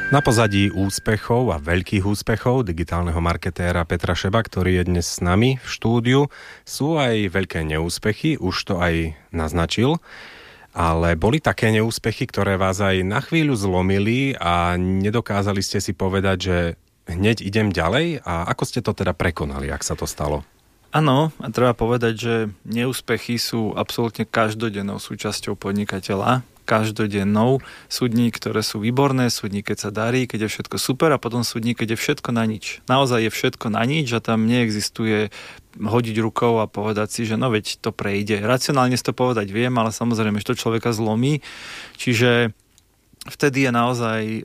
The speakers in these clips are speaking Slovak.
Na pozadí úspechov a veľkých úspechov digitálneho marketéra Petra Šeba, ktorý je dnes s nami v štúdiu, sú aj veľké neúspechy, už to aj naznačil, ale boli také neúspechy, ktoré vás aj na chvíľu zlomili a nedokázali ste si povedať, že hneď idem ďalej, a ako ste to teda prekonali, ak sa to stalo? Áno, a treba povedať, že neúspechy sú absolútne každodennou súčasťou podnikateľa. Každodennou. Sú dní, ktoré sú výborné, sú dní, keď sa darí, keď je všetko super, a potom sú dní, keď je všetko na nič. Naozaj je všetko na nič a tam neexistuje hodiť rukou a povedať si, že no veď to prejde. Racionálne si to povedať viem, ale samozrejme, že to človeka zlomí. Čiže vtedy je naozaj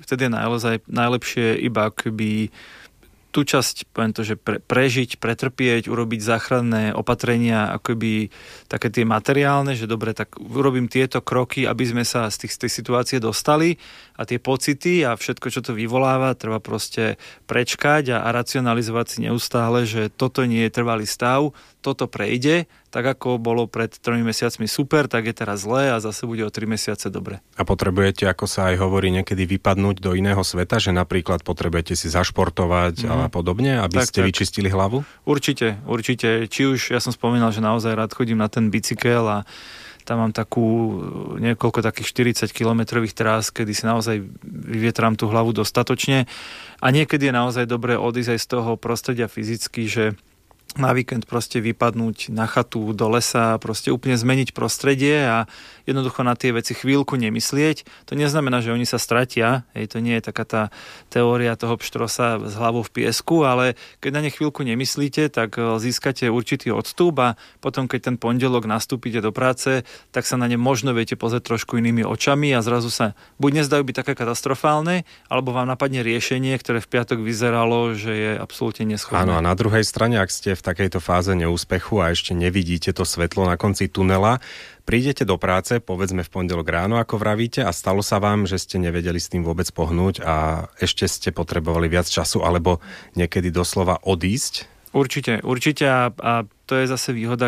najlepšie iba akoby tú časť, poviem to, že prežiť, pretrpieť, urobiť záchranné opatrenia, akoby také tie materiálne, že dobre, tak urobím tieto kroky, aby sme sa z tej situácie dostali, a tie pocity a všetko, čo to vyvoláva, treba proste prečkať a racionalizovať si neustále, že toto nie je trvalý stav, toto prejde, tak ako bolo pred 3 mesiacmi super, tak je teraz zlé a zase bude o 3 mesiace dobre. A potrebujete, ako sa aj hovorí, niekedy vypadnúť do iného sveta, že napríklad potrebujete si zašportovať a podobne, aby ste vyčistili hlavu? Určite. Či už, ja som spomínal, že naozaj rád chodím na ten bicykel a tam mám niekoľko takých 40-kilometrových trás, kedy si naozaj vyvietram tú hlavu dostatočne, a niekedy je naozaj dobré odísť aj z toho prostredia fyzicky, že na víkend proste vypadnúť na chatu, do lesa, proste úplne zmeniť prostredie a jednoducho na tie veci chvíľku nemyslieť. To neznamená, že oni sa stratia, to nie je taká tá teória toho pštrosa s hlavou v piesku, ale keď na ne chvíľku nemyslíte, tak získate určitý odstup a potom, keď ten pondelok nastúpite do práce, tak sa na ne možno viete pozrieť trošku inými očami a zrazu sa buď nezdajú byť také katastrofálne, alebo vám napadne riešenie, ktoré v piatok vyzeralo, že je absolútne neschopné. Áno, a na druhej strane, ak ste v takejto fáze neúspechu a ešte nevidíte to svetlo na konci tunela, prídete do práce, povedzme v pondelok ráno, ako vravíte, a stalo sa vám, že ste nevedeli s tým vôbec pohnúť a ešte ste potrebovali viac času, alebo niekedy doslova odísť? Určite a to je zase výhoda,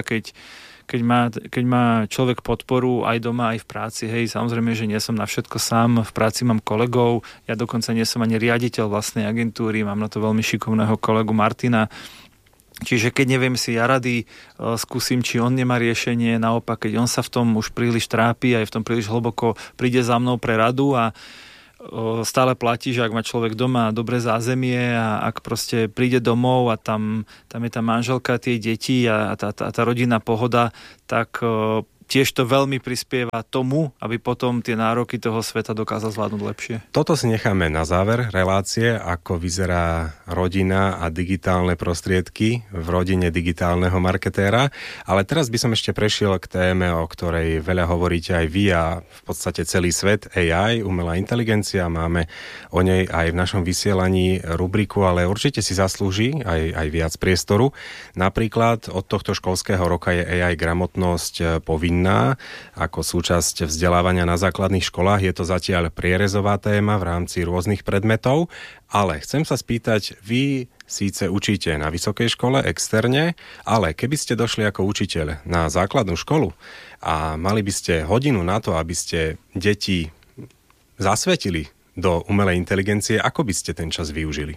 keď má človek podporu aj doma, aj v práci. Hej, samozrejme, že nie som na všetko sám, v práci mám kolegov, ja dokonca nie som ani riaditeľ vlastnej agentúry, mám na to veľmi šikovného kolegu Martina. Čiže keď neviem si ja rady, skúsim, či on nemá riešenie, naopak, keď on sa v tom už príliš trápi a je v tom príliš hlboko, príde za mnou pre radu, a stále platí, že ak má človek doma dobré zázemie a ak proste príde domov a tam je tá manželka, tie deti a tá rodinná pohoda, tak tiež to veľmi prispieva tomu, aby potom tie nároky toho sveta dokázal zvládnuť lepšie. Toto si necháme na záver relácie, ako vyzerá rodina a digitálne prostriedky v rodine digitálneho marketéra. Ale teraz by som ešte prešiel k téme, o ktorej veľa hovoríte aj vy a v podstate celý svet, AI, umelá inteligencia. Máme o nej aj v našom vysielaní rubriku, ale určite si zaslúži aj viac priestoru. Napríklad od tohto školského roka je AI gramotnosť povinná ako súčasť vzdelávania na základných školách. Je to zatiaľ prierezová téma v rámci rôznych predmetov, ale chcem sa spýtať, vy síce učíte na vysokej škole externe, ale keby ste došli ako učiteľ na základnú školu a mali by ste hodinu na to, aby ste deti zasvetili do umelej inteligencie, ako by ste ten čas využili?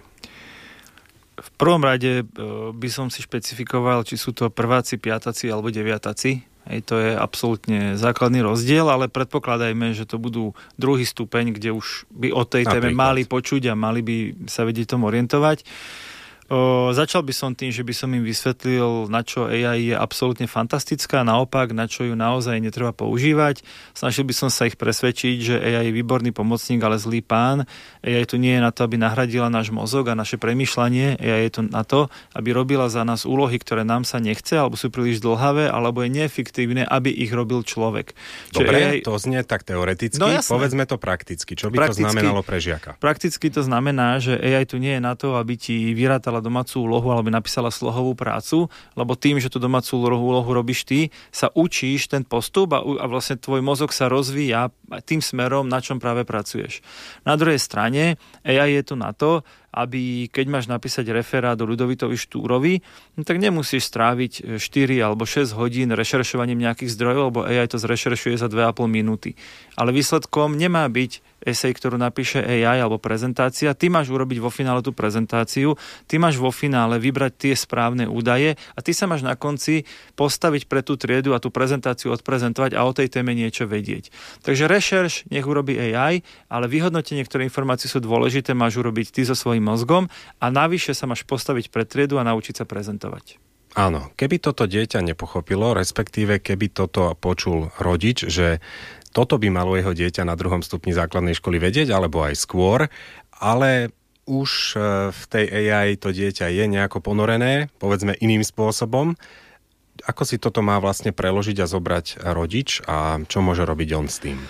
V prvom rade by som si špecifikoval, či sú to prváci, piataci alebo deviataci. To je absolútne základný rozdiel, ale predpokladajme, že to budú druhý stupeň, kde už by o tej téme mali počuť a mali by sa vedieť tomu orientovať. Začal by som tým, že by som im vysvetlil, na čo AI je absolútne fantastická, naopak, na čo ju naozaj netreba používať. Snažil by som sa ich presvedčiť, že AI je výborný pomocník, ale zlý pán. AI tu nie je na to, aby nahradila náš mozog a naše premýšľanie. AI je tu na to, aby robila za nás úlohy, ktoré nám sa nechce, alebo sú príliš dlhavé, alebo je neefektívne, aby ich robil človek. Dobre, to znie tak teoreticky. No, povedzme to prakticky. Čo by to znamenalo pre žiaka? Prakticky to znamená, že AI tu nie je na to, aby ti vyrátala domácu úlohu alebo napísala slohovú prácu, lebo tým, že tú domácu úlohu robíš ty, sa učíš ten postup a vlastne tvoj mozog sa rozvíja tým smerom, na čom práve pracuješ. Na druhej strane AI je tu na to, aby keď máš napísať referát o Ľudovitovi Štúrovi, tak nemusíš stráviť 4 alebo 6 hodín rešeršovaním nejakých zdrojov, lebo AI to zrešeršuje za 2,5 minúty. Ale výsledkom nemá byť esej, ktorú napíše AI alebo prezentácia, ty máš urobiť vo finále tú prezentáciu, ty máš vo finále vybrať tie správne údaje a ty sa máš na konci postaviť pre tú triedu a tú prezentáciu odprezentovať a o tej téme niečo vedieť. Takže rešerš nech urobí AI, ale vyhodnotenie, ktoré informácie sú dôležité, máš urobiť ty so svojím mozgom a navyše sa máš postaviť pre triedu a naučiť sa prezentovať. Áno, keby toto dieťa nepochopilo, respektíve keby toto počul rodič, že toto by malo jeho dieťa na 2. stupni základnej školy vedieť, alebo aj skôr, ale už v tej AI to dieťa je nejako ponorené, povedzme iným spôsobom. Ako si toto má vlastne preložiť a zobrať rodič a čo môže robiť on s tým?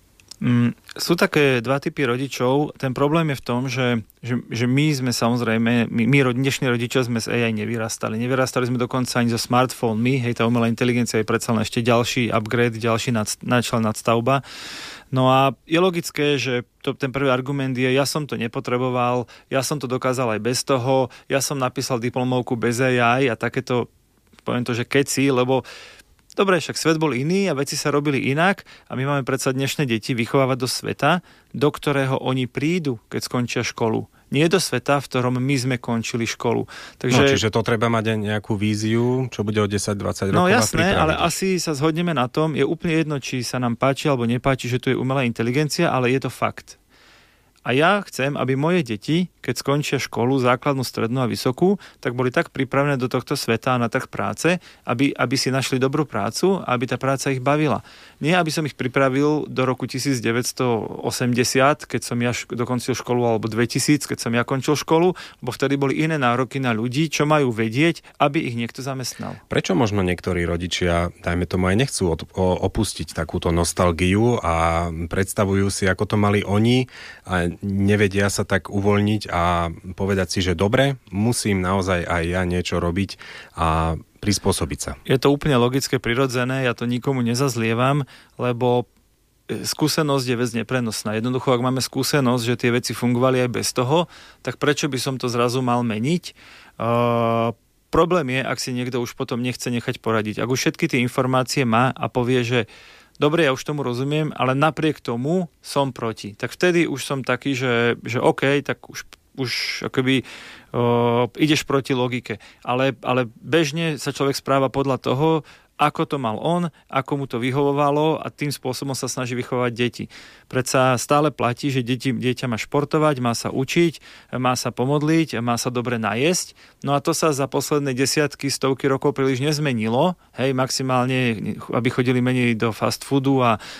Sú také dva typy rodičov. Ten problém je v tom, že my sme samozrejme, my dnešní rodičia sme z AI nevyrastali. Nevyrastali sme dokonca ani so smartfónmi. Hej, tá umelá inteligencia je predsa len ešte ďalší upgrade, ďalší nadstavba. No a je logické, že ten prvý argument je, ja som to nepotreboval, ja som to dokázal aj bez toho, ja som napísal diplomovku bez AI a takéto, poviem to, že keci, lebo dobre, však svet bol iný a veci sa robili inak a my máme predsa dnešné deti vychovávať do sveta, do ktorého oni prídu, keď skončia školu. Nie do sveta, v ktorom my sme končili školu. Takže, čiže to treba mať aj nejakú víziu, čo bude o 10-20 rokov. No jasné, ale asi sa zhodneme na tom, je úplne jedno, či sa nám páči alebo nepáči, že tu je umelá inteligencia, ale je to fakt. A ja chcem, aby moje deti, keď skončia školu, základnú, strednú a vysokú, tak boli tak pripravené do tohto sveta a na trh práce, aby si našli dobrú prácu a aby tá práca ich bavila. Nie, aby som ich pripravil do roku 1980, keď som ja dokončil školu, alebo 2000, keď som ja končil školu, bo vtedy boli iné nároky na ľudí, čo majú vedieť, aby ich niekto zamestnal. Prečo možno niektorí rodičia, dajme tomu, aj nechcú opustiť takúto nostalgiu a predstavujú si, ako to mali oni a nevedia sa tak uvoľniť a povedať si, že dobre, musím naozaj aj ja niečo robiť a prispôsobiť sa. Je to úplne logické, prirodzené, ja to nikomu nezazlievam, lebo skúsenosť je vec neprenosná. Jednoducho, ak máme skúsenosť, že tie veci fungovali aj bez toho, tak prečo by som to zrazu mal meniť? Problém je, ak si niekto už potom nechce nechať poradiť. Ak už všetky tie informácie má a povie, že dobre, ja už tomu rozumiem, ale napriek tomu som proti. Tak vtedy už som taký, že OK, tak už akoby ideš proti logike. Ale bežne sa človek správa podľa toho, ako to mal on, ako mu to vyhovovalo a tým spôsobom sa snaží vychovať deti. Predsa stále platí, že dieťa má športovať, má sa učiť, má sa pomodliť, má sa dobre najesť. No a to sa za posledné desiatky, stovky rokov príliš nezmenilo. Hej, maximálne, aby chodili menej do fast foodu a